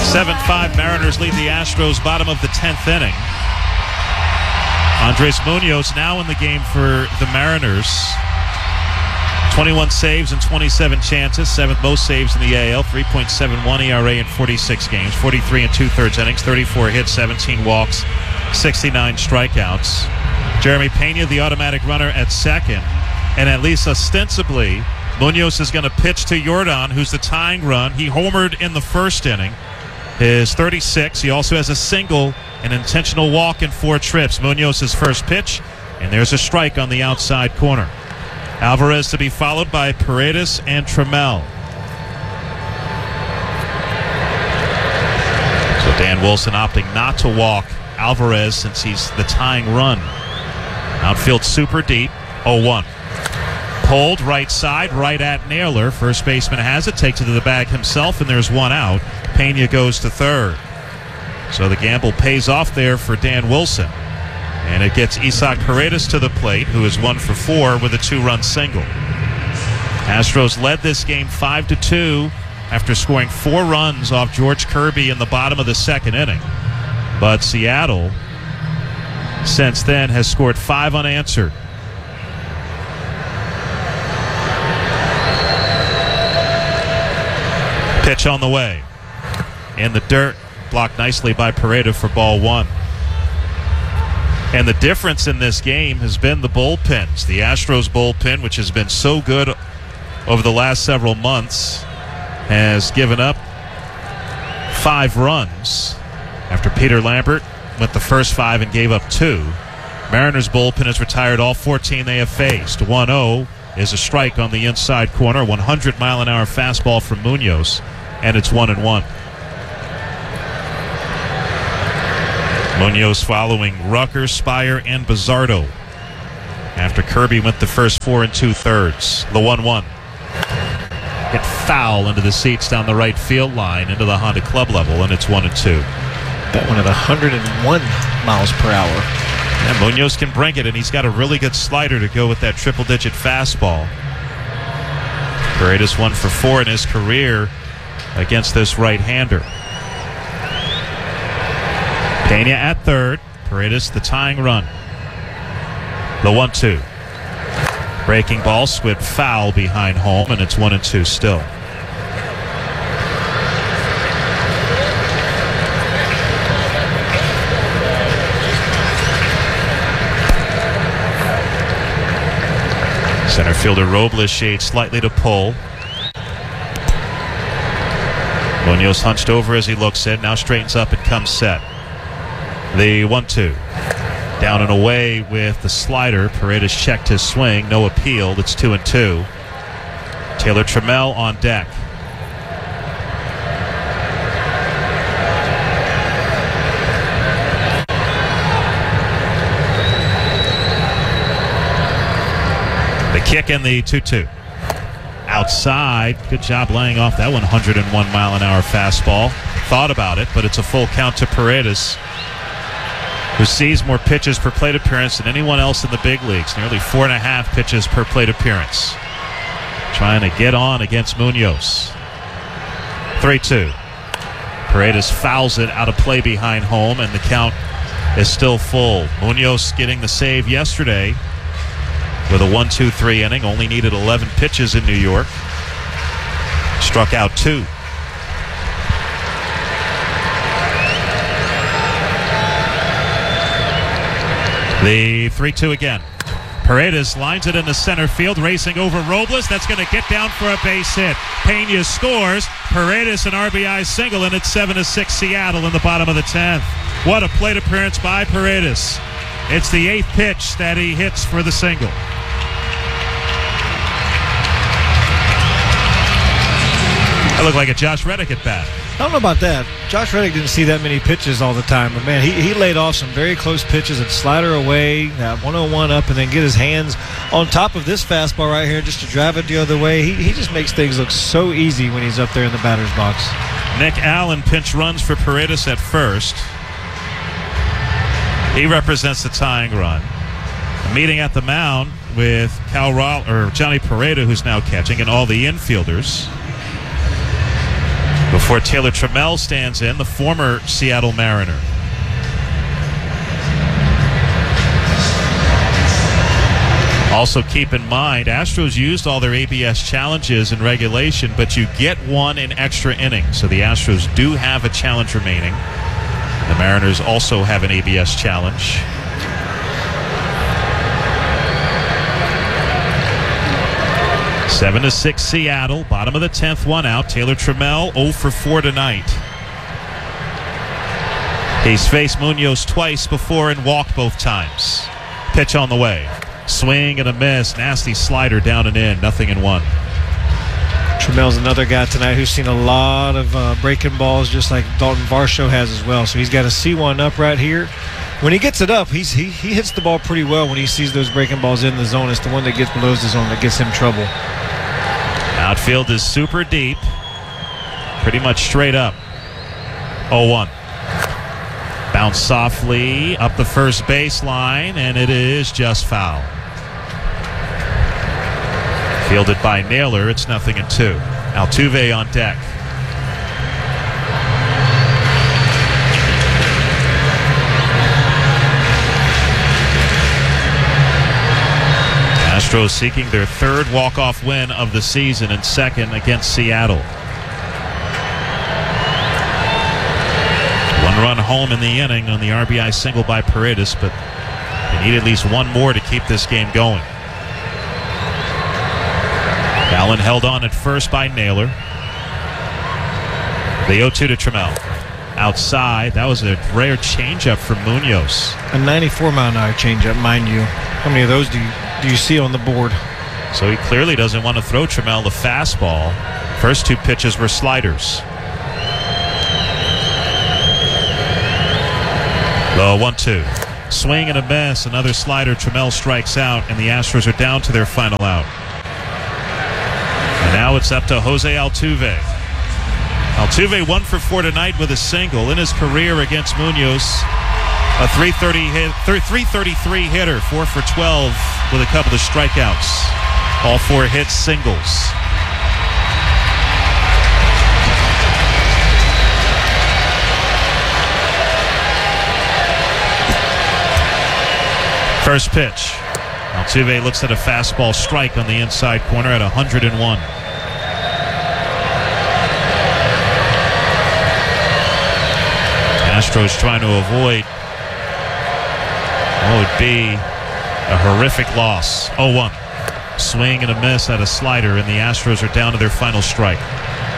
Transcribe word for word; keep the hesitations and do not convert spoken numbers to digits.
seven five Mariners lead the Astros, bottom of the tenth inning. Andres Munoz now in the game for the Mariners. twenty-one saves and twenty-seven chances, seventh most saves in the A L, three point seven one E R A in forty-six games, forty-three and two-thirds innings, thirty-four hits, seventeen walks, sixty-nine strikeouts. Jeremy Pena, the automatic runner at second, and at least ostensibly, Munoz is going to pitch to Yordan, who's the tying run. He homered in the first inning. His thirty-six. He also has a single, an intentional walk, and four trips. Munoz's first pitch, and there's a strike on the outside corner. Alvarez to be followed by Paredes and Trammell. So Dan Wilson opting not to walk Alvarez since he's the tying run. Outfield super deep, oh one. Pulled right side, right at Naylor. First baseman has it, takes it to the bag himself, and there's one out. Pena goes to third. So the gamble pays off there for Dan Wilson. And it gets Isaac Paredes to the plate, who is one for four with a two-run single. Astros led this game five to two after scoring four runs off George Kirby in the bottom of the second inning. But Seattle, since then, has scored five unanswered. Pitch on the way. In the dirt, blocked nicely by Paredes for ball one. And the difference in this game has been the bullpens. The Astros bullpen, which has been so good over the last several months, has given up five runs after Peter Lambert went the first five and gave up two. Mariners bullpen has retired all fourteen they have faced. one oh is a strike on the inside corner, one hundred mile an hour fastball from Munoz, and it's one and one. Munoz following Rucker, Spire, and Bizzardo after Kirby went the first four and two-thirds. The one one. Hit foul into the seats down the right field line into the Honda Club level, and it's one and two. That one at one hundred one miles per hour. And Munoz can bring it, and he's got a really good slider to go with that triple-digit fastball. Paredes one for four in his career against this right-hander. Pena at third. Paredes the tying run. The one two. Breaking ball, squib foul behind home, and it's one and two still. Center fielder Robles shades slightly to pull. Munoz hunched over as he looks in, now straightens up and comes set. The one two. Down and away with the slider. Paredes checked his swing. No appeal. It's two and two. Taylor Trammell on deck. The kick and the two two. Outside. Good job laying off that one hundred one mile an hour fastball. Thought about it, but it's a full count to Paredes, who sees more pitches per plate appearance than anyone else in the big leagues. Nearly four and a half pitches per plate appearance. Trying to get on against Munoz. three two. Paredes fouls it out of play behind home, and the count is still full. Munoz getting the save yesterday with a one two three inning. Only needed eleven pitches in New York. Struck out two. The three two again. Paredes lines it into center field, racing over Robles. That's going to get down for a base hit. Pena scores. Paredes an R B I single, and it's seven to six Seattle in the bottom of the tenth. What a plate appearance by Paredes. It's the eighth pitch that he hits for the single. That looked like a Josh Reddick at bat. I don't know about that. Josh Reddick didn't see that many pitches all the time, but man, he, he laid off some very close pitches and slider away, uh, one oh one up, and then get his hands on top of this fastball right here just to drive it the other way. He, he just makes things look so easy when he's up there in the batter's box. Nick Allen pinch runs for Paredes at first. He represents the tying run. A meeting at the mound with Cal Roll, or Johnny Pereda, who's now catching, and all the infielders. For Taylor Trammell stands in, the former Seattle Mariner. Also keep in mind, Astros used all their A B S challenges in regulation, but you get one in extra innings. So the Astros do have a challenge remaining. The Mariners also have an A B S challenge. Seven to six Seattle. Bottom of the tenth, one out. Taylor Trammell oh for four tonight. He's faced Munoz twice before and walked both times. Pitch on the way. Swing and a miss. Nasty slider down and in. Nothing in one. Trammell's another guy tonight who's seen a lot of uh, breaking balls, just like Dalton Varsho has as well. So he's got a C one up right here. When he gets it up, he's, he he hits the ball pretty well when he sees those breaking balls in the zone. It's the one that gets below the zone that gets him trouble. Outfield is super deep. Pretty much straight up. oh one. Bounce softly up the first baseline, and it is just foul. Fielded by Naylor, it's nothing in two. Altuve on deck. Astros seeking their third walk-off win of the season and second against Seattle. One run home in the inning on the R B I single by Paredes, but they need at least one more to keep this game going. Allen held on at first by Naylor. The oh two to Trammell. Outside, that was a rare changeup from Munoz. A ninety-four mile an hour changeup, mind you. How many of those do you, do you see on the board? So he clearly doesn't want to throw Trammell the fastball. First two pitches were sliders. The one two. Swing and a miss. Another slider. Trammell strikes out, and the Astros are down to their final out. And now it's up to Jose Altuve. Altuve one for four tonight with a single. In his career against Munoz, a three thirty hit, three thirty-three hitter, four for twelve with a couple of strikeouts. All four hits singles. First pitch. Altuve looks at a fastball strike on the inside corner at one hundred one. Astros trying to avoid what would be a horrific loss. oh one. Swing and a miss at a slider, and the Astros are down to their final strike.